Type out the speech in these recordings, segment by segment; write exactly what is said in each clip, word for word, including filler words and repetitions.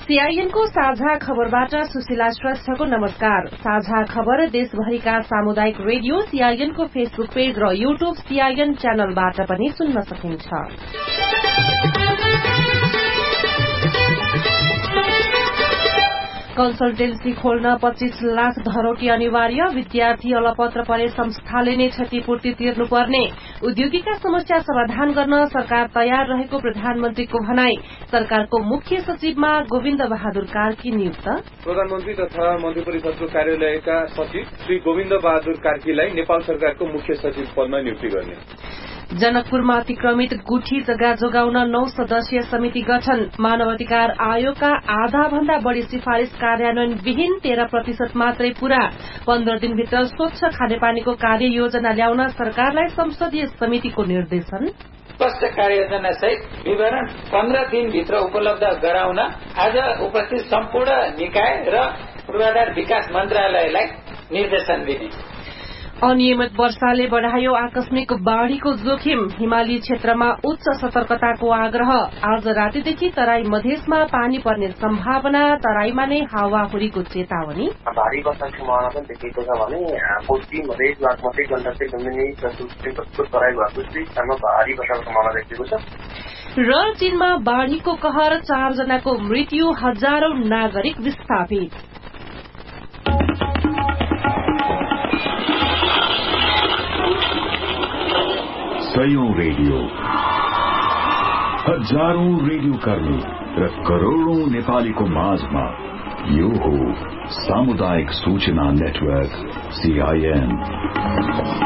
सीआईएनको साझा खबरबाट सुशीला श्रेष्ठको नमस्कार। साझा खबर देशभरिका सामुदायिक रेडियो सीआईएनको फेसबुक पेज र यूट्यूब सीआईएन च्यानलबाट पनि सुन्न सकिन्छ। कन्सल्टेन्सी खोल्न पच्चीस लाख धरोटी अनिवार्य, विद्यार्थी अलपत्र परे संस्थाले नै क्षतिपूर्ति तिर्नुपर्ने, उद्योगीका समस्या समाधान गर्न सरकार तयार रहेको प्रधानमन्त्रीको भनाई। सरकारको मुख्य सचिवमा गोविन्द बहादुर कार्की नियुक्त। प्रधानमन्त्री तथा मन्त्री परिषदको कार्यालयका सचिव श्री गोविन्द बहादुर कार्कीलाई नेपाल सरकारको मुख्य सचिव पदमा नियुक्ति गर्ने। जनकपुरमा अतिक्रमित गुठी जग्गा जोगाउन नौ सदस्यीय समिति गठन, मानव अधिकार आयोगका आधा भन्दा बढ़ी सिफारिश कार्यान्वयन विहीन, तेह्र प्रतिशत मात्रै पूरा, पन्ध्र दिनभित्र स्वच्छ खानेपानीको कार्ययोजना ल्याउन सरकारलाई संसदीय समितिको निर्देशन। स्पष्ट कार्ययोजना सहित विवरण पन्ध्र दिनभित्र उपलब्ध गराउन आज उपस्थित सम्पूर्ण निकाय र पूर्वाधार विकास मन्त्रालयलाई निर्देशन दिने। अनियमित वर्षाले बढ़ायो आकस्मिक बाढ़ीको जोखिम, हिमाली क्षेत्रमा उच्च सतर्कताको आग्रह। आज रातिदेखि तराई मधेसमा पानी पर्ने सम्भावना, तराईमा नै हावाहुरीको चेतावनी। भारी वर्षाको सम्भावना पनि देखिएको छ भने पूर्वी मधेस बागमती गण्डकी लुम्बिनी प्रस्तुत तराई भएको स्थानमा भारी वर्षाको सम्भावना देखिएको छ। र चीनमा बाढ़ीको कहर, चारजनाको मृत्यु, हजारौं नागरिक विस्थापित। सयौं रेडियो, हजारौं रेडियो कर्मी र करोड़ौं नेपालीको माझमा यो हो सामुदायिक सूचना नेटवर्क सीआईएन।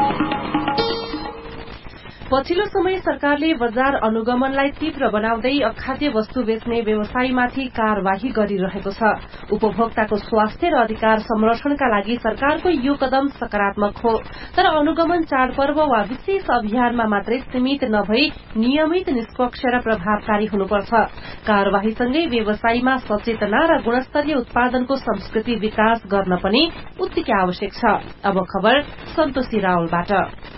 पछिल्लो समय सरकारले बजार अनुगमनलाई तीव्र बनाउँदै अखाद्य वस्तु बेच्ने व्यवसायीमाथि कार्यवाही गरिरहेको छ। उपभोक्ताको स्वास्थ्य र अधिकार संरक्षणका लागि सरकारको यो कदम सकारात्मक हो, तर अनुगमन चाडपर्व वा विशेष अभियानमा मात्रै सीमित नभई नियमित, निष्पक्ष र प्रभावकारी हुनुपर्छ। कार्यवाहीसँगै व्यवसायीमा सचेतना र गुणस्तरीय उत्पादनको संस्कृति विकास गर्न पनि उत्तिकै आवश्यक छ। अब खबर सन्तोषी रावलबाट।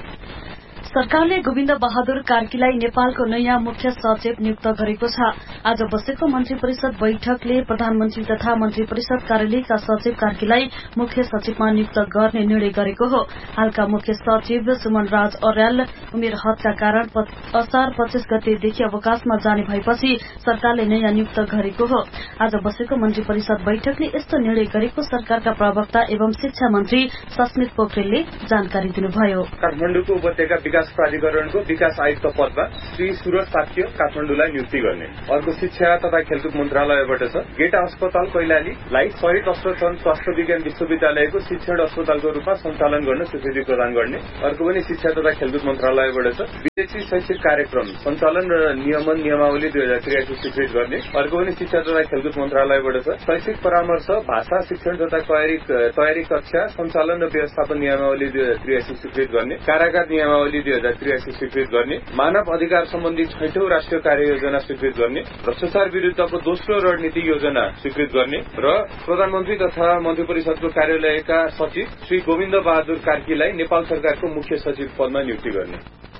सरकारले गोविन्द बहादुर कार्कीलाई नेपालको नयाँ मुख्य सचिव नियुक्त गरेको छ। आज बसेको मन्त्री परिषद बैठकले प्रधानमन्त्री तथा मन्त्री परिषद कार्यालयका सचिव कार्कीलाई मुख्य सचिवमा नियुक्त गर्ने निर्णय गरेको हो। हालका मुख्य सचिव सुमन राज अर्याल उमेर हदका कारण असार पच्चीस गतेदेखि अवकाशमा जाने भएपछि सरकारले नयाँ नियुक्त गरेको हो। आज बसेको मन्त्री परिषद बैठकले यस्तो निर्णय गरेको सरकारका प्रवक्ता एवं शिक्षा मन्त्री सस्मित पोखरेलले जानकारी दिनुभयो। काठमाडौँको उपत्यका विकास प्राधिकरणको विकास आयुक्त पदमा श्री सुरज साक्य काठमाडौँलाई नियुक्ति गर्ने। अर्को शिक्षा तथा खेलकुद मन्त्रालयबाट छ गेटा अस्पताल कैलालीलाई शहीद अश्वथन स्वास्थ्य विज्ञान विश्वविद्यालयको शिक्षण अस्पतालको रूपमा सञ्चालन गर्न स्वीकृति प्रदान गर्ने। अर्को पनि शिक्षा तथा खेलकुद मन्त्रालयबाट छ विदेशी शैक्षिक कार्यक्रम सञ्चालन र नियमन नियमावली दुई हजार त्रियासी स्वीकृत गर्ने। अर्को पनि शिक्षा तथा खेलकुद मन्त्रालयबाट छ शैक्षिक परामर्श भाषा शिक्षण तथा तयारी कक्षा सञ्चालन र व्यवस्थापन नियमावली दुई हजार त्रियासी स्वीकृत गर्ने। कारागार नियमावली दुई हजार त्रियासी स्वीकृत गर्ने। मानव अधिकार सम्बन्धी छैठौं राष्ट्रिय कार्ययोजना स्वीकृत गर्ने। भ्रष्टाचार विरूद्धको दोस्रो रणनीति योजना स्वीकृत गर्ने र प्रधानमन्त्री तथा मन्त्री परिषदको कार्यालयका सचिव श्री गोविन्द बहादुर कार्कीलाई नेपाल सरकारको मुख्य सचिव पदमा नियुक्ति गर्ने।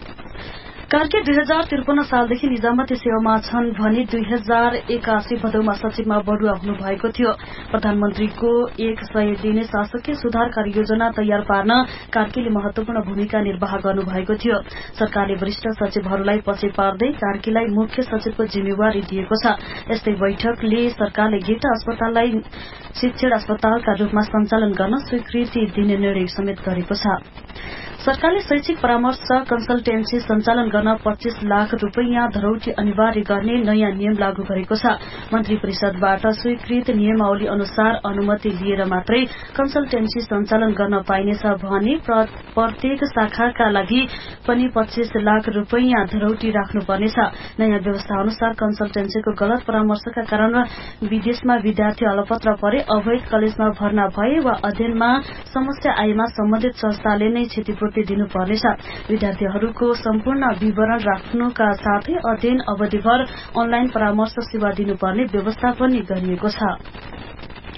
कार्की दुई हजार त्रिपन्न सालदेखि निजामती सेवामा छन् भने दुई हजार एकासी भदौमा सचिवमा बढुवा हुनुभएको थियो। प्रधानमन्त्रीको एक सय दिने शासकीय सुधार कार्ययोजना तयार पार्न कार्कीले महत्वपूर्ण भूमिका निर्वाह गर्नुभएको थियो। सरकारले वरिष्ठ सचिवहरूलाई पछि पार्दै कार्कीलाई मुख्य सचिवको जिम्मेवारी दिएको छ। यस्तै बैठकले सरकारले गेटा अस्पताललाई शिक्षण अस्पतालका रूपमा सञ्चालन गर्न स्वीकृति दिने निर्णय समेत गरेको छ। सरकारले शैक्षिक परामर्श कन्सल्टेन्सी सञ्चालन गर्न पच्चीस लाख रूपियाँ धरोटी अनिवार्य गर्ने नयाँ नियम लागू गरेको छ। मन्त्री परिषदबाट स्वीकृत नियमावली अनुसार अनुमति लिएर मात्रै कन्सल्टेन्सी सञ्चालन गर्न पाइनेछ भने प्रत्येक शाखाका लागि पनि पच्चीस लाख रूपियाँ धरोटी राख्नुपर्नेछ। नयाँ व्यवस्था अनुसार कन्सल्टेन्सीको गलत परामर्शका कारण विदेशमा विद्यार्थी अलपत्र परे, अवैध कलेजमा भर्ना भए वा अध्ययनमा समस्या आएमा सम्बन्धित संस्थाले नै क्षतिपूर्ति दिनुपर्नेछ। विद्यार्थीहरूको सम्पूर्ण विवरण राख्नुका साथै अध्ययन अवधिभर अनलाइन परामर्श सेवा दिनुपर्ने व्यवस्था पनि गरिएको छ।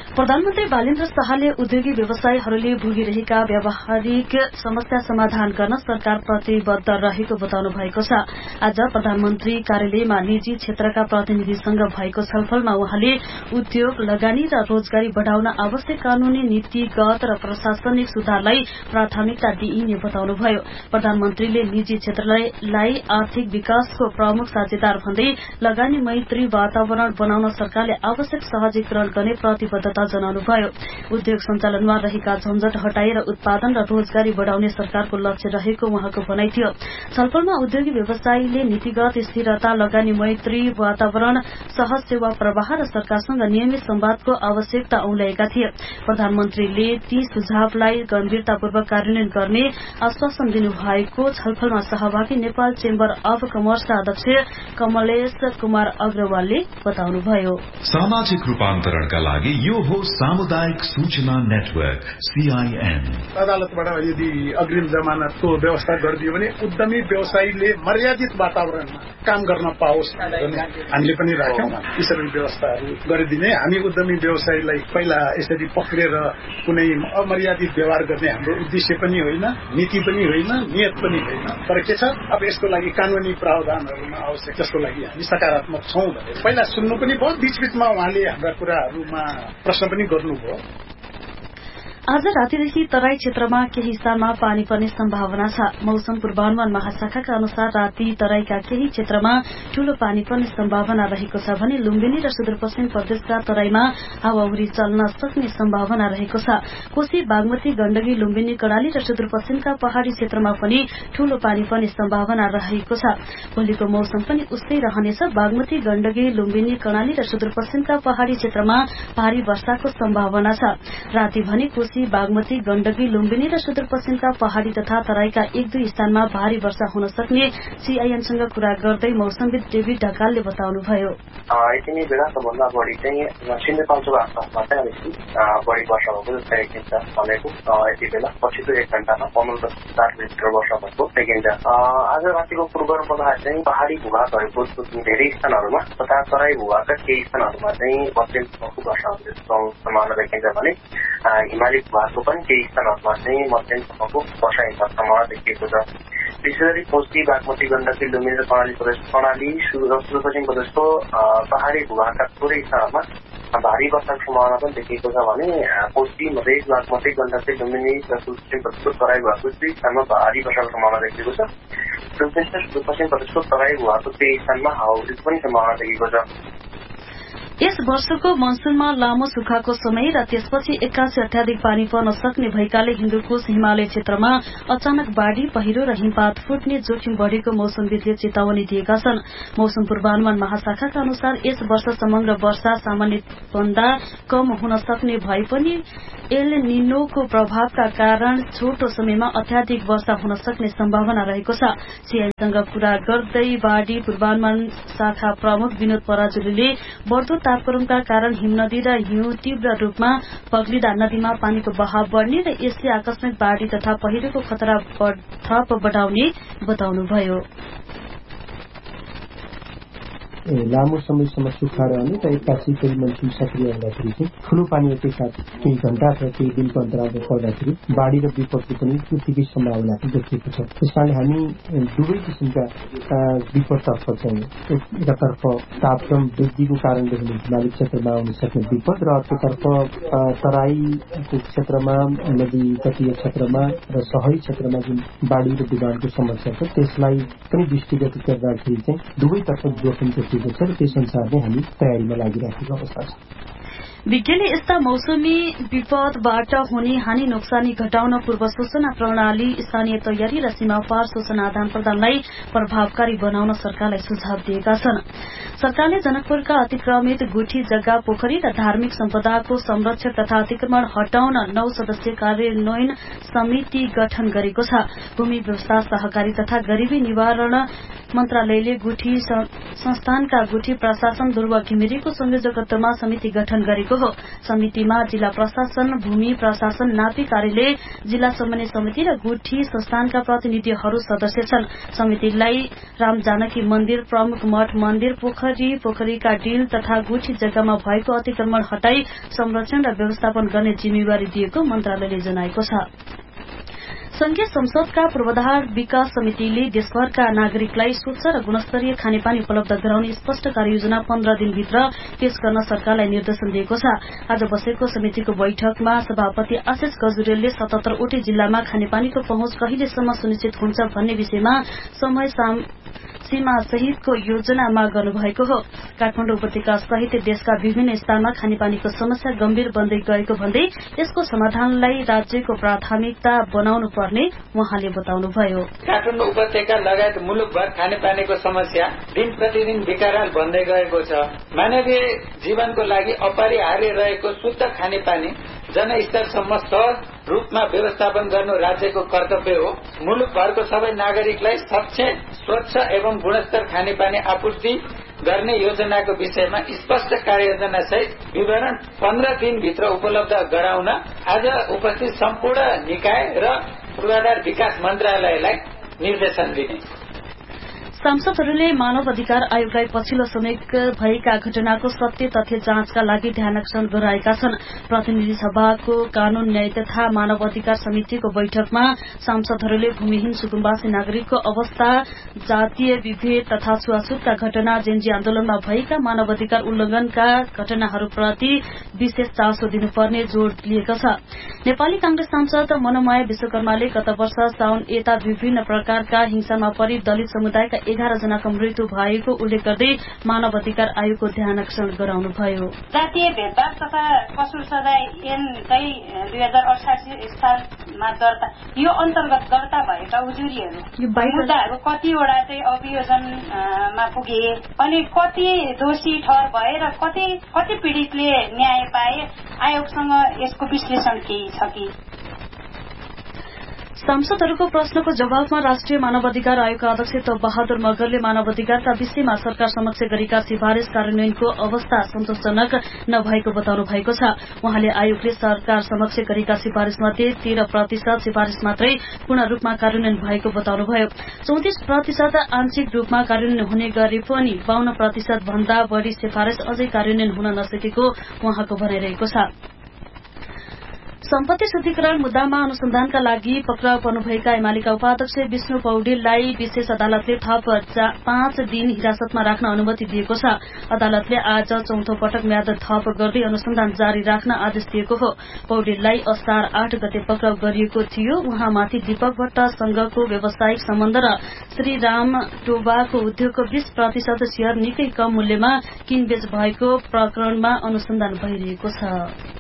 प्रधानमन्त्री बालेन्द्र शाहले उद्योगी व्यवसायीहरूले भोगिरहेका व्यावहारिक समस्या समाधान गर्न सरकार प्रतिबद्ध रहेको बताउनु भएको छ। आज प्रधानमन्त्री कार्यालयमा निजी क्षेत्रका प्रतिनिधिसँग भएको छलफलमा उहाँले उद्योग लगानी र रोजगारी बढ़ाउन आवश्यक कानूनी नीतिगत र प्रशासनिक सुधारलाई प्राथमिकता दिइने बताउनुभयो। प्रधानमन्त्रीले निजी क्षेत्रलाई आर्थिक विकासको प्रमुख साझेदार भन्दै लगानी मैत्री वातावरण बनाउन सरकारले आवश्यक सहजीकरण गर्ने प्रतिबद्धता जनाउनुभयो। उद्योग सञ्चालनमा रहेका झन्झट हटाएर उत्पादन र रोजगारी बढ़ाउने सरकारको लक्ष्य रहेको उहाँको भनाइ थियो। छलफलमा उद्योगी व्यवसायीले नीतिगत स्थिरता, लगानी मैत्री वातावरण, सहज सेवा प्रवाह र सरकारसँग नियमित संवादको आवश्यकता औल्याएका थिए। प्रधानमन्त्रीले ती सुझावलाई गम्भीरतापूर्वक कार्यान्वयन गर्ने आश्वासन दिनुभएको छलफलमा सहभागी नेपाल चेम्बर अफ कमर्सका अध्यक्ष कमलेश कुमार अग्रवालले बताउनुभयो। सामाजिक रूपान्तरणका लागि यो हो सामुदायिक सूचना नेटवर्क सीआईएन। अदालतबाट यदि अग्रिम जमानतको व्यवस्था गरिदियो भने उद्यमी व्यवसायीले मर्यादित वातावरणमा काम गर्न पाओस् भन्ने हामीले पनि राख्यौं। यसरी व्यवस्थाहरू गरिदिने, हामी उद्यमी व्यवसायीलाई पहिला यसरी पक्रेर कुनै अमर्यादित व्यवहार गर्ने हाम्रो उद्देश्य पनि होइन, नीति पनि होइन, नियत पनि होइन। तर के छ, अब यसको लागि कानूनी प्रावधानहरूमा आवश्यक, जसको लागि हामी सकारात्मक छौं भने पहिला सुन्नु पनि भयो। बीचबीचमा उहाँले हाम्रा कुराहरूमा प्रश्न पनि गर्नुभयो। आज रातिदेखि तराई क्षेत्रमा केही स्थानमा पानी पर्ने सम्भावना छ। मौसम पूर्वानुमान महाशाखाका अनुसार राति तराईका केही क्षेत्रमा ठूलो पानी पर्ने सम्भावना रहेको छ भने लुम्बिनी र सुदूरपश्चिम प्रदेशका तराईमा हावाहुरी चल्न सक्ने सम्भावना रहेको छ। कोशी, बागमती, गण्डकी, लुम्बिनी, कर्णाली र सुदूरपश्चिमका पहाड़ी क्षेत्रमा पनि ठूलो पानी पर्ने सम्भावना रहेको छ। भोलिको मौसम पनि उस्तै रहनेछ। बागमती, गण्डकी, लुम्बिनी, कर्णाली र सुदूरपश्चिमका पहाड़ी क्षेत्रमा भारी वर्षाको सम्भावना छ। राति भने कोशी, बागमती, गण्डकी, लुम्बिनी र सुदूरपश्चिमका पहाड़ी तथा तराईका एक दुई स्थानमा भारी वर्षा हुन सक्ने सीआईएनसँग कुरा गर्दै मौसमविद डेभिड ढकालले बताउनुभयो। यति नै बेला सबभन्दा बढी चाहिँ सिन्धुपाल्चोक आसपासमा चाहिँ अलिकति बढी वर्षा भएको जस्तो देखिन्छ भनेको। यति बेला पछिल्लो एक घण्टामा पन्ध्र दशमलव सात मिलिमिटर वर्षा भएको देखिन्छ। आज रातिको पूर्वानुमान चाहिँ पहाड़ी भूभागहरूको धेरै स्थानहरूमा तथा तराई भूभागका केही स्थानहरूमा चाहिँ मध्यमको वर्षा हुने सम्भावना देखिन्छ भने हिमाली भूभागको पनि केही स्थानहरूमा चाहिँ मध्यमसम्मको वर्षा हुने सम्भावना देखिएको छ। विशेष गरी कोशी, बागमती, गण्डकी, लुम्बिनी र कर्णाली प्रदेश कर्णाली सुदूरपश्चिम प्रदेशको पहाड़ी भूभागका थोरै स्थानमा भारी वर्षाको सम्भावना पनि देखिएको छ भने कोशी, मधेस, बागमती, गण्डकी, लुम्बिनी र सुदूरपश्चिम प्रदेशको तराई भूभागको केही स्थानमा भारी वर्षाको सम्भावना देखिएको छ। सुदूरपश्चिम प्रदेशको तराई भूभागको केही स्थानमा हावाहुरीको पनि सम्भावना देखिएको छ। यस वर्षको मनसूनमा लामो सुक्खाको समय र त्यसपछि एक्कासी अत्याधिक पानी पर्न सक्ने भएकाले हिन्दुकुश हिमालय क्षेत्रमा अचानक बाढ़ी, पहिरो र हिमपात फुट्ने जोखिम बढ़ेको मौसमविदले चेतावनी दिएका छन्। मौसम पूर्वानुमान महाशाखाका अनुसार यस वर्ष समग्र वर्षा सामान्य भन्दा कम हुन सक्ने भए पनि एल निनोको प्रभावका कारण छोटो समयमा अत्याधिक वर्षा हुन सक्ने सम्भावना रहेको छ। सीआईएनसँग कुरा गर्दै बाढ़ी पूर्वानुमान शाखा प्रमुख विनोद पराजुलीले बढ़दो तापक्रमका कारण हिमनदी र हिउँ तीव्र रूपमा पग्लिँदा नदीमा पानीको बहाव बढ़ने र यसले आकस्मिक बाढ़ी तथा पहिरोको खतरा थप बढ़ाउने बताउनुभयो। लामो समयसम्म सुक्खा रहने र एक्कासी केही मनसुन सक्रिय हुँदाखेरि चाहिँ ठूलो पानी एकैसाथ केही घण्टा अथवा केही दिनको अन्तरालमा पर्दाखेरि बाढ़ी र विपदको पनि उत्तिकै सम्भावना देखिएको छ। त्यस कारणले हामी दुवै किसिमका विपदतर्फ चाहिँ एकतर्फ तापक्रम वृद्धिको कारणले हुने हिमाली क्षेत्रमा आउन सक्ने विपद र अर्कोतर्फ तराईको क्षेत्रमा, नदी तटीय क्षेत्रमा र सहरी क्षेत्रमा जुन बाढ़ी र विवादको समस्या छ त्यसलाई पनि दृष्टिगत गर्दाखेरि चाहिँ दुवैतर्फ जोखिम देखिएको छ र त्यस अनुसार नै हामी तयारीमा लागिरहेको अवस्था छ। विज्ञले यस्ता मौसमी विपदबाट हुने हानि नोक्सानी घटाउन पूर्व सूचना प्रणाली, स्थानीय तयारी र सीमापार सूचना आदान प्रदानलाई प्रभावकारी बनाउन सरकारलाई सुझाव दिएका छन्। सरकारले जनकपुरका अतिक्रमित गुठी जग्गा, पोखरी र धार्मिक सम्पदाको संरक्षण तथा अतिक्रमण हटाउन नौ सदस्यीय कार्यान्वयन समिति गठन गरेको छ। भूमि व्यवस्था, सहकारी तथा गरीबी निवारण मन्त्रालयले गुठी संस्थानका गुठी प्रशासन ध्रुव घिमिरेको संयोजकत्वमा समिति गठन गरेको भएको हो। समितिमा जिल्ला प्रशासन, भूमि प्रशासन, नापी कार्यालय, जिल्ला समन्वय समिति र गुठी संस्थानका प्रतिनिधिहरू सदस्य छन्। समितिलाई राम जानकी मन्दिर, प्रमुख मठ मन्दिर, पोखरी, पोखरीका डिल तथा गुठी जग्गामा भएको अतिक्रमण हटाई संरक्षण र व्यवस्थापन गर्ने जिम्मेवारी दिएको मन्त्रालयले जनाएको छ। संघीय संसदका पूर्वाधार विकास समितिले देशभरका नागरिकलाई स्वच्छ र गुणस्तरीय खानेपानी उपलब्ध गराउने स्पष्ट कार्ययोजना पन्ध्र दिनभित्र पेश गर्न सरकारलाई निर्देशन दिएको छ। आज बसेको समितिको बैठकमा सभापति आशिष गजुरेलले सतहत्तरवटै जिल्लामा खानेपानीको पहुँच कहिलेसम्म सुनिश्चित हुन्छ भन्ने विषयमा समय सीमा सहितको योजना माग गर्नुभएको हो। काठमाडौँ उपत्यका सहित देशका विभिन्न स्थानमा खानेपानीको समस्या गम्भीर बन्दै गएको भन्दै यसको समाधानलाई राज्यको प्राथमिकता बनाउनु पर्ने उहाँले बताउनुभयो। काठमाडौँ उपत्यका लगायत मुलुकभर खानेपानीको समस्या दिन प्रतिदिन विकराल बन्दै गएको छ। मानवीय जीवनको लागि अपरिहार्य रहेको शुद्ध खानेपानी जनस्तरसम्म सहज रूपमा व्यवस्थापन गर्नु राज्यको कर्तव्य हो। मुलुकभरको सबै नागरिकलाई सक्षम, स्वच्छ एवं गुणस्तर खानेपानी आपूर्ति गर्ने योजनाको विषयमा स्पष्ट कार्ययोजना सहित विवरण पन्ध्र दिनभित्र उपलब्ध गराउन आज उपस्थित सम्पूर्ण निकाय र पूर्वाधार विकास मन्त्रालयलाई निर्देशन दिने। सांसदहरूले मानव अधिकार आयोगलाई पछिल्लो समय भएका घटनाको सत्य तथ्य जाँचका लागि ध्यानाकर्षण गराएका छन्। प्रतिनिधि सभाको कानून, न्याय तथा मानव अधिकार समितिको बैठकमा सांसदहरूले भूमिहीन सुकुम्बासी नागरिकको अवस्था, जातीय विभेद तथा छुवाछुतका घटना, जेन्जी आन्दोलनमा भएका मानव अधिकार उल्लंघनका घटनाहरूप्रति विशेष चासो दिनुपर्ने जोड़ दिएको छ। नेपाली कांग्रेस सांसद मनोमाया विश्वकर्माले गत वर्ष साउन यता विभिन्न प्रकारका हिंसामा परि दलित समुदायका एघार जनाको मृत्यु भएको उल्लेख गर्दै मानव अधिकार आयोगको ध्यानाकर्षण गराउनुभयो। जातीय भेदभाव तथा कसुर सजाय ऐन चाहिँ दुई हजार अठासी सालमा दर्ता यो अन्तर्गत दर्ता भएका उजुरीहरू मुद्दाहरू कतिवटा चाहिँ अभियोजनमा पुगे अनि कति दोषी ठहर भए र कति कति पीड़ितले न्याय पाए, आयोगसँग यसको विश्लेषण केही छ कि? सांसदहरूको प्रश्नको जवाफमा राष्ट्रिय मानव अधिकार आयोगका अध्यक्ष तोप बहादुर मगरले मानव अधिकारका विषयमा सरकार समक्ष गरेका सिफारिश कार्यान्वयनको अवस्था सन्तोषजनक नभएको बताउनु भएको छ। उहाँले आयोगले सरकार समक्ष गरेका सिफारिशमध्ये तेह्र प्रतिशत सिफारिश मात्रै पूर्ण रूपमा कार्यान्वयन भएको बताउनुभयो। चौतिस प्रतिशत आंशिक रूपमा कार्यान्वयन हुने गरे पनि बाहन्न प्रतिशत भन्दा बढ़ी सिफारिश अझै कार्यान्वयन हुन नसकेको उहाँको भनाइरहेको छ। सम्पत्ति शुद्धिकरण मुद्दामा अनुसन्धानका लागि पक्राउ पर्नुभएका एमालेका उपाध्यक्ष विष्णु पौडेललाई विशेष अदालतले थप पाँच दिन हिरासतमा राख्न अनुमति दिएको छ। अदालतले आज चौथो पटक म्याद थप गर्दै अनुसन्धान जारी राख्न आदेश दिएको हो। पौडेललाई असार आठ गते पक्राउ गरिएको थियो। उहाँमाथि दीपक भट्टसँगको व्यावसायिक सम्बन्ध र श्रीराम टोबाको उद्योगको बीस प्रतिशत शेयर निकै कम मूल्यमा किनबेच भएको प्रकरणमा अनुसन्धान भइरहेको छ।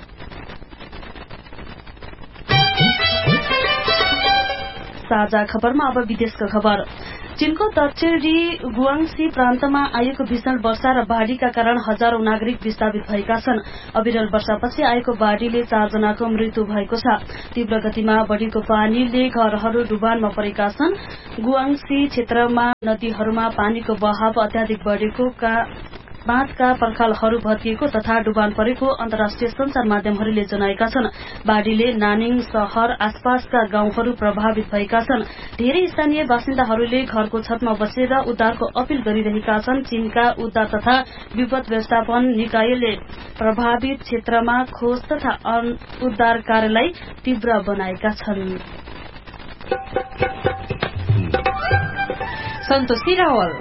साझा खबरमा अब विदेशको खबर। चीनको दक्षिणी गुआंगसी प्रान्तमा आएको भीषण वर्षा र बाढ़ीका कारण हजारौं नागरिक विस्थापित भएका छन्। अविरल वर्षापछि आएको बाढ़ीले चारजनाको मृत्यु भएको छ। तीव्र गतिमा बढ़ेको पानीले घरहरू डुबानमा परेका छन्। गुआंगसी क्षेत्रमा नदीहरूमा पानीको बहाव अत्याधिक बढ़ेको का बाँधका पर्खालहरू भत्किएको तथा डुबान परेको अन्तर्राष्ट्रिय संचार माध्यमहरूले जनाएका छन्। बाढ़ीले नानिङ शहर आसपासका गाउँहरू प्रभावित भएका छन्। धेरै स्थानीय बासिन्दाहरूले घरको छतमा बसेर उद्धारको अपील गरिरहेका छन्। चीनका उद्धार तथा विपद व्यवस्थापन निकायले प्रभावित क्षेत्रमा खोज तथा उद्धार कार्यलाई तीव्र बनाएका छन्। सन्तोषी रावल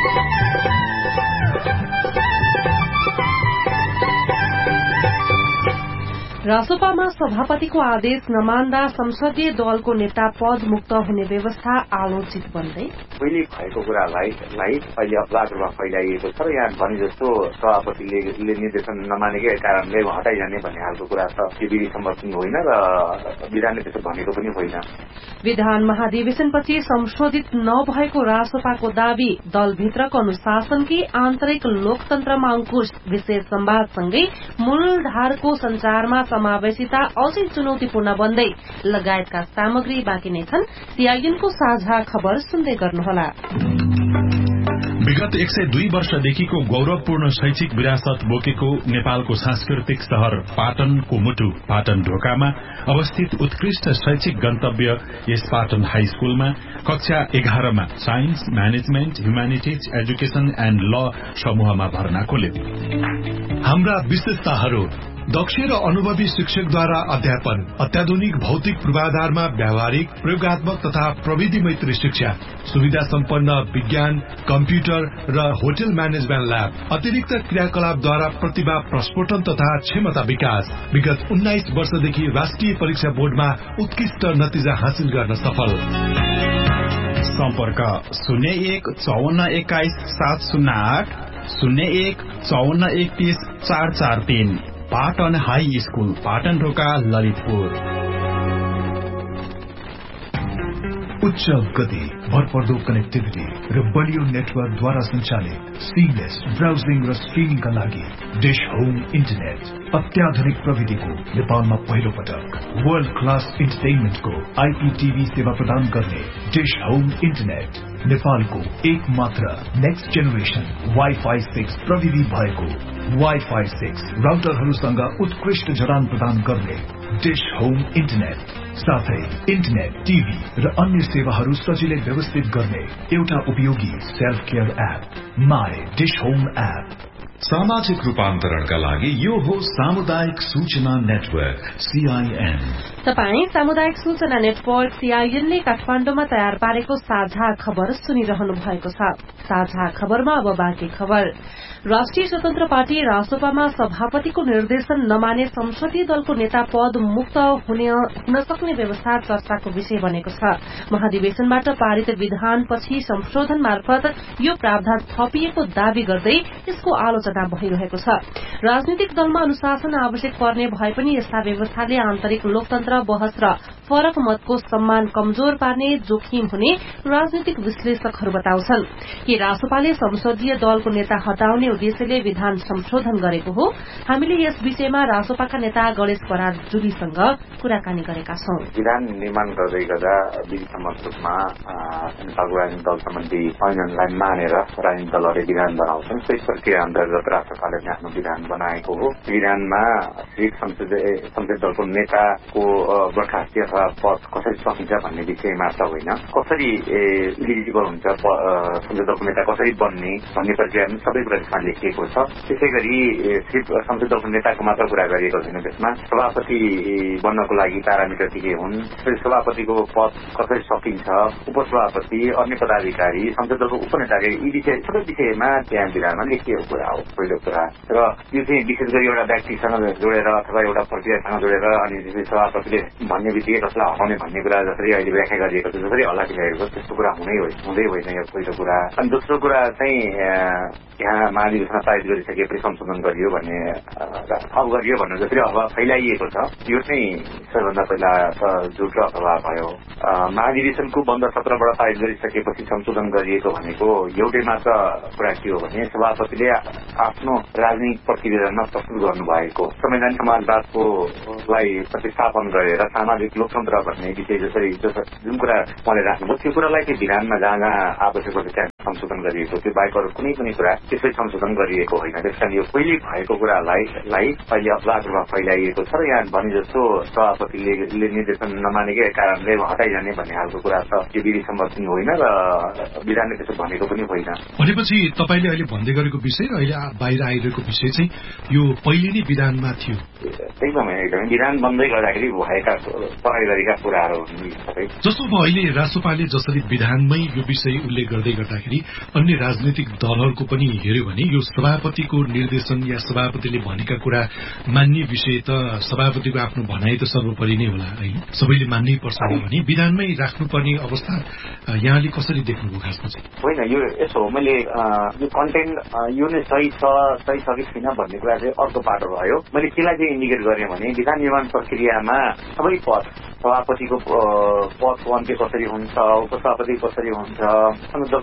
रासोपामा सभापतिको आदेश नमान्दा संसदीय दलको नेता पद मुक्त हुने व्यवस्था आलोचित बन्दै पहिले भएको कुरालाई अहिले अपराध रूपमा फैलाइएको छ र यहाँ भने जस्तो सभापतिले निर्देशन नमानेकै कारणले हटाइजाने भन्ने खालको कुरा छ। यो विधि सम्मत होइन र विधानले त्यसो भनेको पनि होइन। विधान महाधिवेशनपछि संशोधित नभएको रासोपाको दावी, दलभित्रको अनुशासनकी आन्तरिक लोकतन्त्रमा अंकुश, विशेष संवादसँगै मूलधारको संचारमा समावेशिता अझै चुनौतीपूर्ण बन्दै लगायतका सामग्री बाँकी नै छन्। सीआईएनको साझा खबर सुन्दै गर्नुहोला। विगत एक सय दुई वर्षदेखिको गौरवपूर्ण शैक्षिक विरासत बोकेको नेपालको सांस्कृतिक शहर पाटनको मुटु पाटन ढोकामा अवस्थित उत्कृष्ट शैक्षिक गन्तव्य यस पाटन हाई स्कूलमा कक्षा एघारमा science management humanities education and ल समूहमा भर्ना खोल्यो। हाम्रा विशेषताहरू दक्ष र अनुभवी शिक्षकद्वारा अध्यापन, अत्याधुनिक भौतिक पूर्वाधारमा व्यावहारिक प्रयोगात्मक तथा प्रविधि मैत्री शिक्षा, सुविधा सम्पन्न विज्ञान, कम्प्युटर र होटल म्यानेजमेन्ट ल्याब, अतिरिक्त क्रियाकलापद्वारा प्रतिभा प्रस्फोटन तथा क्षमता विकास। विगत उन्नाइस वर्षदेखि राष्ट्रिय परीक्षा बोर्डमा उत्कृष्ट नतिजा हासिल गर्न सफल। सम्पर्क शून्य एक चौवन्न एक्काइस सात शून्य आठ शून्य एक चौवन्न एकतीस चार चार तीन। पाटन हाई स्कूल पाटन ढोका ललितपुर। उच्च गति, भरपर्दो कनेक्टिभिटी र बलियो नेटवर्कद्वारा सञ्चालित सिमलेस ब्राउजिङ र स्ट्रिमिङका लागि डिश होम इन्टरनेट। अत्याधुनिक प्रविधिको नेपालमा पहिलो पटक वर्ल्ड क्लास इन्टरटेनमेन्टको आइपीटीभी सेवा प्रदान गर्ने डिश होम इन्टरनेट। नेपालको एक मात्र नेक्स्ट जेनेरेसन वाइफाई सिक्स प्रविधि भएको वाइफाई सिक्स राउटरहरूसँग उत्कृष्ट जडान प्रदान गर्ने डिश होम इन्टरनेट। साथै इन्टरनेट, टिभी र अन्य सेवाहरू सजिलै व्यवस्थित गर्ने एउटा उपयोगी self care app my dish home app. सामाजिक रूपान्तरणका लागि यो हो सामुदायिक सूचना नेटवर्क सीआईएन। तपाई सामुदायिक सूचना नेटवर्क सीआईएन ले काठमाडौँमा तयार पारेको साझा खबर सुनिरहनु भएको छ। साझा खबरमा अब बाँकी खबर। राष्ट्रिय स्वतन्त्र पार्टी रासोपामा सभापतिको निर्देशन नमाने संसदीय दलको नेता पद मुक्त हुने नसक्ने व्यवस्था चर्चाको विषय बनेको छ। महाधिवेशनबाट पारित विधानपछि संशोधन मार्फत यो प्रावधान थपिएको दावी गर्दै यसको आलोचना भइरहेको छ। राजनीतिक दलमा अनुशासन आवश्यक पर्ने भए पनि यस्ता व्यवस्थाले आन्तरिक लोकतन्त्र, बहस र फरक मतको सम्मान कमजोर पार्ने जोखिम हुने राजनीतिक विश्लेषकहरू बताउँछन् कि रासोपाले संसदीय दलको नेता हटाउने उद्देश्यले विधान संशोधन गरेको हो। हामीले यस विषयमा रासोपाका नेता गणेश बरार जुलीसँग कुराकानी गरेका छौं। विधान निर्माण गर्दै गर्दा विधि सम्मत रूपमा नेपालको राजनीतिक दल सम्बन्धी ऐनलाई मानेर राजनीतिक दलहरूले विधान बनाउँछन्। त्यस प्रक्रिया अन्तर्गत रासोपाले आफ्नो विधान बनाएको हो। विधानमा संसदीय दलको नेताको बर्खास्ती अथवा पद कसरी सकिन्छ भन्ने विषय मात्र होइन, कसरी इलिजिबल हुन्छ संसदीय दलको नेता कसरी बन्ने भन्ने प्रक्रिया सबै कुरा त्यसमा लेखिएको छ। त्यसै गरी सिर्फ संसदीय दलको नेताको मात्र कुरा गरिएको छैन, त्यसमा सभापति बन्नको लागि प्यारामिटर के के हुन्, सभापतिको पद कसरी सकिन्छ, उपसभापति, अन्य पदाधिकारी, संसदीय दलको उपनेताकै यी विषय सबै विषयमा त्यहाँ विधानमा लेखिएको कुरा हो पहिलो कुरा। र यो चाहिँ विशेष गरी एउटा व्यक्तिसँग जोडेर अथवा एउटा प्रक्रियासँग जोडेर अनि सभापतिले भन्ने बित्तिकै कसलाई हटाउने भन्ने कुरा जसरी अहिले व्याख्या गरिएको छ, जसरी हल्ला खेलिरहेको छ, त्यस्तो कुरा हुनै हुँदै होइन यो पहिलो कुरा। अनि दोस्रो कुरा चाहिँ यहाँ महाधिवेशनमा पारित गरिसकेपछि संशोधन गरियो भन्ने अब गरियो भन्ने जसरी अफवाह फैलाइएको छ, यो चाहिँ सबैभन्दा पहिला त झुटो अफवाह भयो। महाधिवेशनको बन्द सत्रबाट पारित गरिसकेपछि संशोधन गरिएको भनेको एउटै मात्र कुरा के हो भने सभापतिले आफ्नो राजनीतिक प्रतिवेदनमा प्रस्तुत गर्नुभएको संवैधानिक समाजवादको लाई प्रतिस्थापन गरेर सामाजिक लोकतन्त्र भन्ने विषय जसरी जुन कुरा उहाँले राख्नुभयो त्यो कुरालाई चाहिँ विधानमा जहाँ जहाँ आवश्यक पर्छ त्यहाँ संशोधन गरिएको, त्यो बाहेक अरू कुनै पनि कुरा त्यसै संशोधन गरिएको होइन। त्यसकारण यो पहिले भएको कुरालाई अहिले अफवाह रूपमा फैलाइएको छ र यहाँ भने जस्तो सभापतिले निर्देशन नमानेकै कारणले हटाइजाने भन्ने खालको कुरा त यो विधि सम्मत पनि होइन र विधानले त्यसो भनेको पनि होइन। भनेपछि तपाईँले अहिले भन्दै गरेको विषय र अहिले बाहिर आइरहेको विषय चाहिँ यो पहिले नै विधानमा थियो। एकदमै एकदमै विधान बन्दै गर्दाखेरि भएका पढाइ गरेका कुराहरू सबै जस्तो अहिले रासोपाले जसरी विधानमै यो विषय उल्लेख गर्दै गर्दाखेरि अन्य राजनीतिक दलहरूको पनि हेर्यो भने यो सभापतिको निर्देशन या सभापतिले भनेका कुरा मान्ने विषय त सभापतिको आफ्नो भनाइ त सर्वोपरि नै होला होइन, सबैले मान्नै पर्छ भने विधानमै राख्नुपर्ने अवस्था यहाँले कसरी देख्नुभयो खासमा चाहिँ? होइन, यो यसो हो, मैले यो कन्टेन्ट यो नै सही छ सही छ कि छैन भन्ने कुरा चाहिँ अर्को पाटो भयो। मैले केलाई चाहिँ इन्डिकेट गरेँ भने विधान निर्माण प्रक्रियामा सबै पद सभापतिको पदको अन्त्य कसरी हुन्छ, उपसभापति कसरी हुन्छ, संसदीय दलको नेताको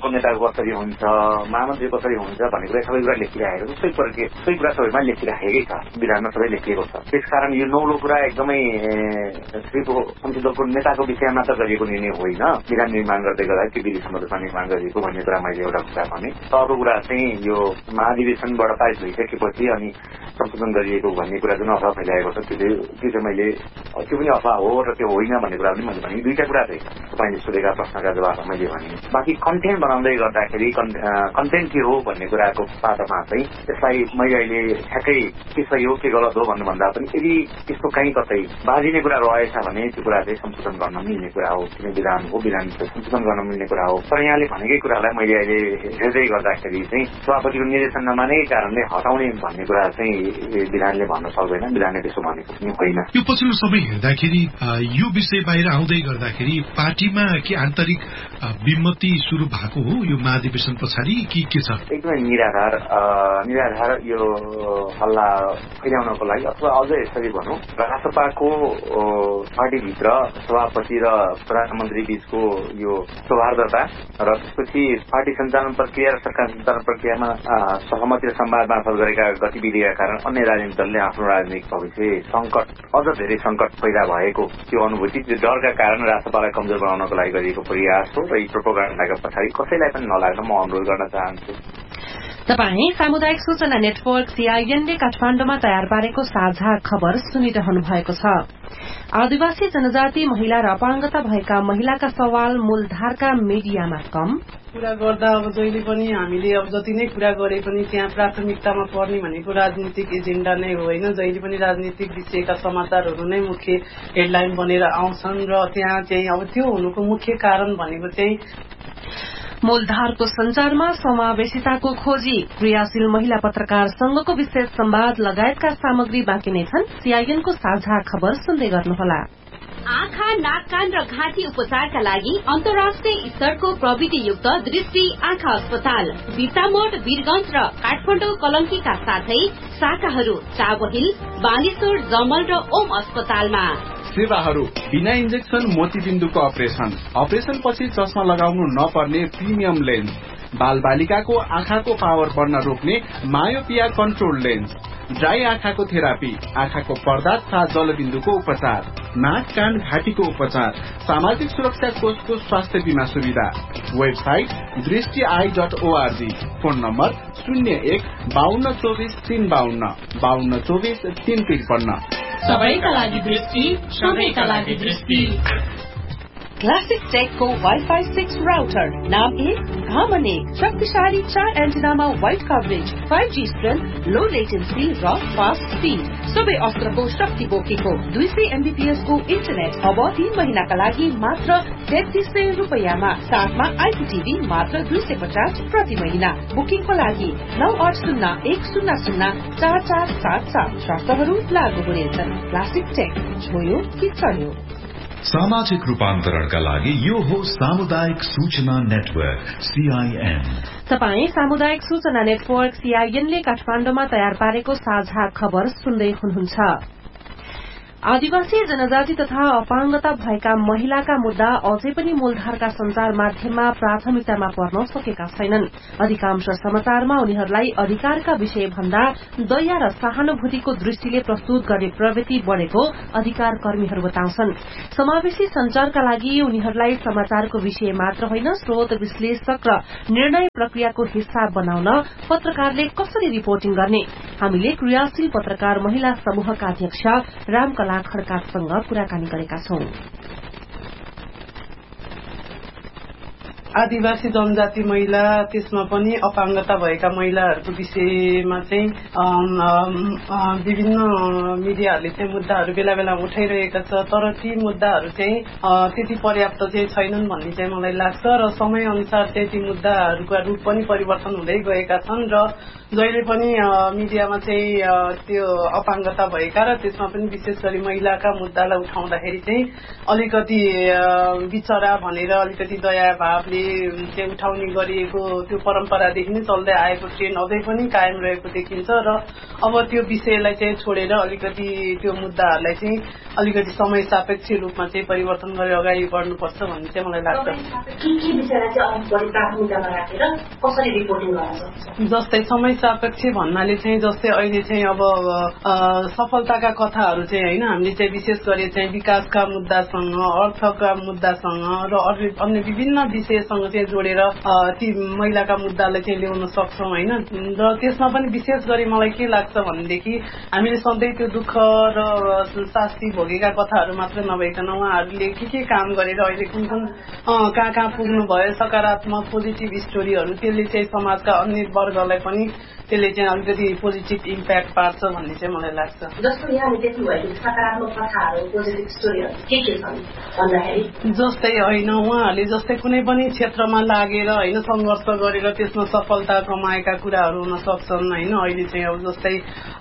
कसरी हुन्छ, महामन्त्री कसरी हुन्छ भन्ने कुरा सबै कुरा लेखिराखेको सबै प्रक्रिया सबै कुरा सबैमा लेखिराखेकै छ, विधानमा सबै लेखिएको छ। त्यसकारण यो नौलो कुरा एकदमै श्री संसदको नेताको विषयमा मात्र गरिएको निर्णय होइन, विधान निर्माण गर्दै गर्दा त्यो विधि सम्बन्धमा निर्माण गरिएको भन्ने कुरा मैले एउटा कुरा भने। अर्को कुरा चाहिँ यो महाधिवेशनबाट पारित भइसकेपछि अनि संशोधन गरिएको भन्ने कुरा जुन अफवाह फैलाएको छ त्यो त्यो चाहिँ मैले त्यो पनि अफवाह हो र त्यो होइन भन्ने कुरा पनि मैले भने। दुईटा कुरा चाहिँ तपाईँले सोधेका प्रश्नका जवाब मैले भने। बाँकी कन्टेन्ट बनाउँदै गर्दाखेरि कन्टेन्ट के हो भन्ने कुराको पाटोमा चाहिँ त्यसलाई मैले अहिले ठ्याक्कै के सही हो के गलत हो भन्नुभन्दा पनि यदि त्यस्तो कहीँ कतै बाजिने कुरा रहेछ भने त्यो कुरा चाहिँ संशोधन गर्न मिल्ने कुरा हो, किन विधान हो, विधान संशोधन गर्न मिल्ने कुरा हो। तर यहाँले भनेकै कुरालाई मैले अहिले हेर्दै गर्दाखेरि चाहिँ सभापतिको निर्देशन नमानेकै कारणले हटाउने भन्ने कुरा चाहिँ विधानले भन्न सक्दैन, विधानले त्यसो भनेको पनि होइन। यो पछिल्लो समय हेर्दाखेरि यो विषय बाहिर आउँदै गर्दाखेरि पार्टीमा के आन्तरिक विमति सुरु भएको हो यो महाधिवेशन पछाडि कि के छ? एकदमै निराधार निराधार यो हल्ला फैलाउनको लागि अथवा अझ यसरी भनौँ राष्ट्रपाको पार्टीभित्र सभापति र प्रधानमन्त्री बीचको यो सौहार्दता र त्यसपछि पार्टी सञ्चालन प्रक्रिया र सरकार सञ्चालन प्रक्रियामा सहमति र संवाद मार्फत गरेका गतिविधिका कारण अन्य राजनीतिक दलले आफ्नो राजनीतिक भविष्य सङ्कट अझ धेरै सङ्कट पैदा भएको त्यो अनुभूति त्यो डरका कारण राष्ट्रपालाई कमजोर बनाउनको लागि गरिएको प्रयास हो र यी प्रोपोगन्डाका पछाडि कसैलाई पनि नलाग्न म अनुरोध गर्न चाहन्छु। तपाईँ सामुदायिक सूचना नेटवर्क सीआईएनले काठमाडौँमा तयार पारेको साझा खबर सुनिरहनु भएको छ। आदिवासी जनजाति महिला र अपाङ्गता भएका महिलाका सवाल मूलधारका मिडियामा कम कुरा गर्दा अब जहिले पनि हामीले अब जति नै कुरा गरे पनि त्यहाँ प्राथमिकतामा पर्ने भनेको राजनीतिक एजेन्डा नै होइन। जहिले पनि राजनीतिक विषयका समाचारहरू नै मुख्य हेडलाइन बनेर आउँछन् र त्यहाँ चाहिँ अब त्यो हुनुको मुख्य कारण भनेको चाहिँ मूलधारको संचारमा समावेशिताको खोजी, क्रियाशील महिला पत्रकार संघको विशेष संवाद लगायतका सामग्री बाँकी नै छन्। सीआईएनको साझा खबर सुन्दै गर्नुहोला। आँखा, नाक, कान र घाँटी उपचारका लागि अन्तर्राष्ट्रिय स्तरको प्रविधियुक्त दृष्टि आँखा अस्पताल बिर्तामोड, वीरगंज र काठमाडौँ कलंकीका साथै शाखाहरू चाबहिल, बानेश्वर, जमल र ओम अस्पतालमा। सेवाहरू बिना इन्जेक्सन मोतीबिन्दुको अपरेशन, अपरेशन पछि चस्मा लगाउनु नपर्ने प्रिमियम लेन्स, बाल बालिकाको आँखाको पावर बढ्न रोक्ने मायोपिया कन्ट्रोल लेन्स, ड्राई आँखाको थेरापी, आँखाको पर्दा तथा जलबिन्दुको उपचार, नाक, कान, घाँटीको उपचार, सामाजिक सुरक्षा कोषको स्वास्थ्य बीमा सुविधा। वेबसाइट दृष्टि I dot ORG. Phone number शून्य एक बाहन्न चौबिस तीन बाहन्न बाहन्न चौबिस तीन त्रिपन्न। सबैका लागि दृष्टि, सबैका लागि दृष्टि। क्लासिक टेकको वाइफाई सिक्स राउटर नाम एक, घामन एक, शक्तिशाली चार एन्टिनामा wide coverage, five G strength, लो लेटेन्सी र फास्ट स्पीड, सबै अस्त्रको शक्ति बोकेको दुई सय एमबीपीएस को इन्टरनेट अब तीन महिनाका लागि मात्र तेत्तीस सय रूपियाँमा, साथमा आइपीटीभी मात्र दुई सय पचास प्रति महिना। बुकिङको लागि नौ आठ शून्य एक शून्य शून्य चार चार सात सात। शर्तहरू लागू हुनेछन्। क्लासिक टेक, छोयो कि चल्यो। सामाजिक रूपान्तरणका लागि यो हो सामुदायिक सूचना नेटवर्क सीआईएन। तपाई सामुदायिक सूचना नेटवर्क सीआईएनले काठमाडौँमा तयार पारेको साझा खबर सुन्दै हुनुहुन्छ। आदिवासी जनजाति तथा अपाङ्गता भएका महिलाका मुद्दा अझै पनि मूलधारका संचार माध्यममा प्राथमिकतामा पर्न सकेका छैनन्। अधिकांश समाचारमा उनीहरूलाई अधिकारका विषय भन्दा दया र सहानुभूतिको दृष्टिले प्रस्तुत गर्ने प्रवृत्ति बढ़ेको अधिकार कर्मीहरू बताउँछन्। समावेशी संचारका लागि उनीहरूलाई समाचारको विषय मात्र होइन, स्रोत विश्लेषक र निर्णय प्रक्रियाको हिस्सा बनाउन पत्रकारले कसरी रिपोर्टिङ गर्ने। हामीले क्रियाशील पत्रकार महिला समूहका अध्यक्ष रामकला खड्कासँग कुराकानी गरेका छौं। आदिवासी जनजाति महिला, त्यसमा पनि अपाङ्गता भएका महिलाहरूको विषयमा चाहिँ विभिन्न मिडियाहरूले चाहिँ मुद्दाहरू बेला बेला उठाइरहेका छ, तर ती मुद्दाहरू चाहिँ त्यति पर्याप्त चाहिँ छैनन् भन्ने चाहिँ मलाई लाग्छ र समय अनुसार चाहिँ ती मुद्दाहरूका रूप पनि परिवर्तन हुँदै गएका छन् र जहिले पनि मिडियामा चाहिँ त्यो अपाङ्गता भएका र त्यसमा पनि विशेष गरी महिलाका मुद्दालाई उठाउँदाखेरि चाहिँ अलिकति बिचरा भनेर अलिकति दया भावले चाहिँ उठाउने गरिएको त्यो परम्परादेखि नै चल्दै आएको ट्रेन्ड अझै पनि कायम रहेको देखिन्छ र अब त्यो विषयलाई चाहिँ छोडेर अलिकति त्यो मुद्दाहरूलाई चाहिँ अलिकति समय सापेक्ष रूपमा चाहिँ परिवर्तन गरेर अगाडि बढ्नुपर्छ भन्ने चाहिँ मलाई लाग्छ। जस्तै समय सापेक्ष भन्नाले चाहिँ जस्तै अहिले चाहिँ अब सफलताका कथाहरू चाहिँ होइन हामीले चाहिँ विशेष गरी चाहिँ विकासका मुद्दासँग अर्थका मुद्दासँग र अन्य विभिन्न विषयसँग चाहिँ जोडेर ती महिलाका मुद्दालाई चाहिँ ल्याउन सक्छौँ होइन। र त्यसमा पनि विशेष गरी मलाई के लाग्छ भनेदेखि हामीले सधैँ त्यो दुःख र शास्ति भोगेका कथाहरू मात्र नभइकन उहाँहरूले के के काम गरेर अहिले कुन कुन कहाँ कहाँ पुग्नु भयो सकारात्मक पोजिटिभ स्टोरीहरू त्यसले चाहिँ समाजका अन्य वर्गलाई पनि त्यसले चाहिँ अलिकति पोजिटिभ इम्प्याक्ट पार्छ भन्ने चाहिँ मलाई लाग्छ। जस्तो यहाँले देख्नुभएको सकारात्मक कथाहरू पोजिटिभ स्टोरीहरू के के छन् भन्दाखेरि जस्तै होइन उहाँहरूले जस्तै कुनै पनि क्षेत्रमा लागेर होइन सङ्घर्ष गरेर त्यसमा सफलता कमाएका कुराहरू हुन सक्छन् होइन। अहिले चाहिँ अब जस्तै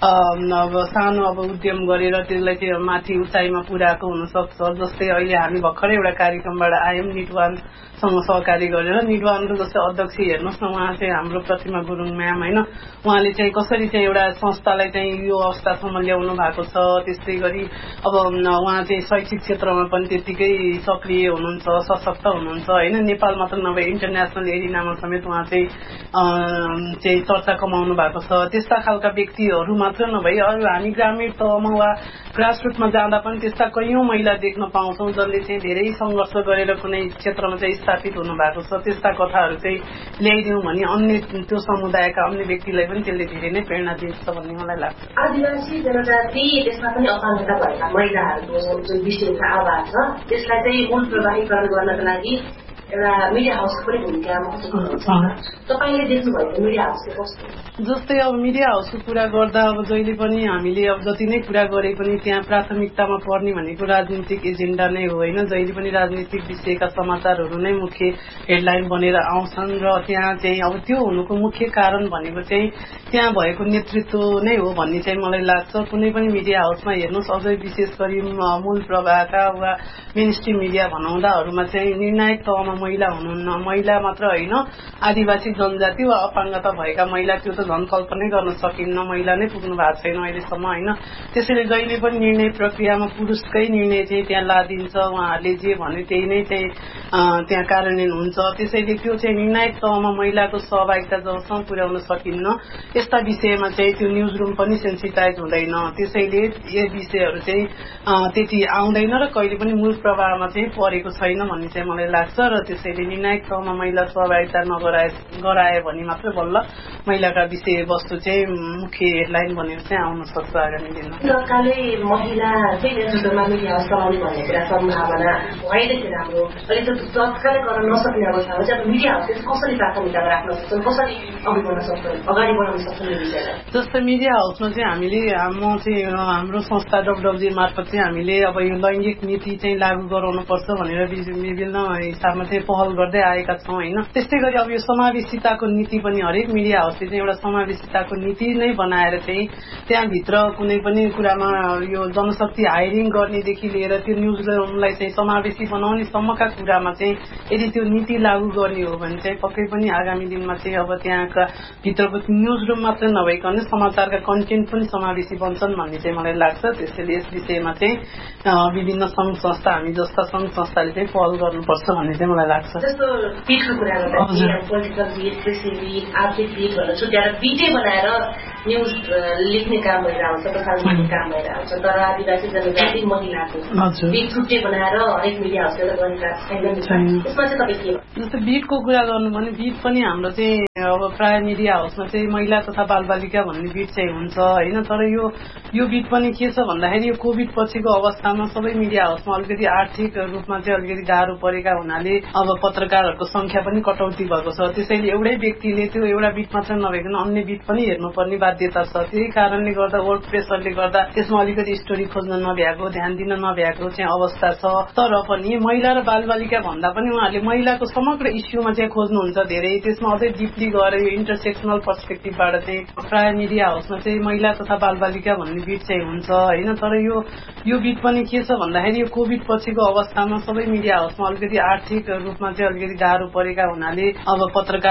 अब सानो अब उद्यम गरेर त्यसलाई चाहिँ माथि उचाइमा पुर्याएको हुन सक्छ। जस्तै अहिले हामी भर्खरै एउटा कार्यक्रमबाट आयौँ निटवानसँग सहकारी गरेर निटवानको जस्तै अध्यक्ष हेर्नुहोस् न उहाँ चाहिँ हाम्रो प्रतिमा गुरुङ म्याम होइन। उहाँले चाहिँ कसरी चाहिँ एउटा संस्थालाई चाहिँ यो अवस्थासम्म ल्याउनु भएको छ। त्यस्तै गरी अब उहाँ चाहिँ शैक्षिक क्षेत्रमा पनि त्यतिकै सक्रिय हुनुहुन्छ सशक्त हुनुहुन्छ होइन। नेपाल मात्र नभए इन्टरनेसनल एरिनामा समेत उहाँ चाहिँ चाहिँ चर्चा कमाउनु भएको छ। त्यस्ता खालका व्यक्तिहरू मात्र नभई अरू हामी ग्रामीण तहमा वा ग्रासरुटमा जाँदा पनि त्यस्ता कैयौँ महिला देख्न पाउँछौँ जसले चाहिँ धेरै सङ्घर्ष गरेर कुनै क्षेत्रमा चाहिँ स्थापित हुनु भएको छ। त्यस्ता कथाहरू चाहिँ ल्याइदिउँ भने अन्य त्यो समुदायका अन्य व्यक्तिलाई पनि त्यसले धेरै नै प्रेरणा दिन्छ भन्ने मलाई लाग्छ। आदिवासी जनजाति त्यसमा पनि अपाङ्गता भएका महिलाहरूको जुन विषयको आवाज छ त्यसलाई चाहिँ मूल प्रवाहीकरण गर्नका लागि एउटा मिडिया हाउसको पनि भूमिका तपाईँले देख्नुभएको मिडिया हाउसको कस्तो? जस्तै अब मिडिया हाउसको कुरा गर्दा अब जहिले पनि हामीले अब जति नै कुरा गरे पनि त्यहाँ प्राथमिकतामा पर्ने भनेको राजनीतिक एजेन्डा नै हो होइन। जहिले पनि राजनीतिक विषयका समाचारहरू नै मुख्य हेडलाइन बनेर आउँछन् र त्यहाँ चाहिँ अब त्यो हुनुको मुख्य कारण भनेको चाहिँ त्यहाँ भएको नेतृत्व नै हो भन्ने चाहिँ मलाई लाग्छ। कुनै पनि मिडिया हाउसमा हेर्नुहोस् अझै विशेष गरी मूल प्रवाहका वा मेन स्ट्रिम मिडिया भनाउँदाहरूमा चाहिँ निर्णायक तहमा महिला हुनुहुन्न। महिला मात्र होइन आदिवासी जनजाति वा अपाङ्गता भएका महिला त्यो त झन् कल्पनै गर्न सकिन्न। महिला नै पुग्नु भएको छैन अहिलेसम्म होइन। त्यसैले जहिले पनि निर्णय प्रक्रियामा पुरुषकै निर्णय चाहिँ त्यहाँ लादिन्छ। उहाँहरूले जे भने त्यही नै चाहिँ त्यहाँ कार्यान्वयन हुन्छ। त्यसैले त्यो चाहिँ निर्णायक तहमा महिलाको सहभागिता जबसम्म पुर्याउन सकिन्न यस्ता विषयमा चाहिँ त्यो न्युज रुम पनि सेन्सिटाइज हुँदैन। त्यसैले यो विषयहरू चाहिँ त्यति आउँदैन र कहिले पनि मूल प्रवाहमा चाहिँ परेको छैन भन्ने चाहिँ मलाई लाग्छ। र त्यसैले निर्णायक तहमा महिला सहभागिता नगराए गराए भने मात्र बल्ल महिलाका विषय वस्तु चाहिँ मुख्य हेडलाइन बनेर चाहिँ आउन सक्छ आगामी दिनमा। सरकारले महिला चाहिँ नेतृत्वमा मिडिया हाउस चलाउने भन्ने कुरा सम्भावना भएदेखि हाम्रो अहिले त तत्कालै गर्न नसक्ने अवस्थामा चाहिँ मिडिया हाउसले कसरी प्राथमिकता राख्न सक्छन् कसरी अघि बढ्न सक्छन् अगाडि बढाउन सक्छन् यो विषयलाई? जस्तै मिडिया हाउसमा चाहिँ हामीले म चाहिँ हाम्रो संस्था डब्लुडब्ल्युजी मार्फत चाहिँ हामीले अब यो लैङ्गिक नीति चाहिँ लागू गराउनुपर्छ भनेर विभिन्न हिसाबमा चाहिँ पहल गर्दै आएका छौँ होइन। त्यस्तै गरी अब यो समावेशिताको नीति पनि हरेक मिडिया हाउसले चाहिँ एउटा समावेशिताको नीति नै बनाएर चाहिँ त्यहाँभित्र कुनै पनि कुरामा यो जनशक्ति हायरिङ गर्नेदेखि लिएर त्यो न्युज रुमलाई चाहिँ समावेशी बनाउने सम्मका कुरामा चाहिँ यदि त्यो नीति लागू गर्ने हो भने चाहिँ पक्कै पनि आगामी दिनमा चाहिँ अब त्यहाँका भित्रको न्युज रुम मात्र नभइकन समाचारका कन्टेन्ट पनि समावेशी बन्छन् भन्ने चाहिँ मलाई लाग्छ। त्यसैले यस विषयमा चाहिँ विभिन्न सङ्घ संस्था हामी जस्ता सङ्घ संस्थाले चाहिँ पहल गर्नुपर्छ भन्ने चाहिँ मलाई लाग्छ। जस्तो बिटको कुरा गर्दा पोलिटिकल बिट कृषि बिट आर्थिक बिट भनेर छुट्याएर बिटै बनाएर न्युज लेख्ने काम भएर आउँछ प्रसारण गर्ने काम भएर आउँछ। तर आदिवासी जनजाति महिलाको बिट छुट्टै बनाएर हरेक मिडिया हाउसले गरेका छैनन्। यसमा चाहिँ तपाईँ के जस्तो बिटको कुरा गर्नु भने बिट पनि हाम्रो चाहिँ अब प्राय मिडिया हाउसमा चाहिँ महिला तथा बालबालिका भन्ने बिट चाहिँ हुन्छ होइन। तर यो यो बिट पनि के छ भन्दाखेरि यो कोभिड पछिको अवस्थामा सबै मिडिया हाउसमा अलिकति आर्थिक रूपमा चाहिँ अलिकति गाह्रो परेका हुनाले अब पत्रकारहरूको संख्या पनि कटौती भएको छ। त्यसैले एउटै व्यक्तिले त्यो एउटा बिट मात्र नभइकन अन्य बिट पनि हेर्नुपर्ने बाध्यता छ। त्यही कारणले गर्दा वर्क प्रेसरले गर्दा त्यसमा अलिकति स्टोरी खोज्न नभ्याएको ध्यान दिन नभ्याएको चाहिँ अवस्था छ। तर पनि महिला र बालबालिका भन्दा पनि उहाँहरूले महिलाको समग्र इस्युमा चाहिँ खोज्नुहुन्छ धेरै। त्यसमा अझै डिपली गएर यो इन्टरसेक्सनल पर्सपेक्टिभबाट चाहिँ प्राय मिडिया हाउसमा चाहिँ महिला तथा बालबालिका भन्ने बिट चाहिँ हुन्छ होइन। तर यो यो बिट पनि के छ भन्दाखेरि यो कोभिड पछिको अवस्थामा सबै मिडिया हाउसमा अलिकति आर्थिक रूपमा चाहिँ अलिकति गाह्रो परेका हुनाले अब पत्रकार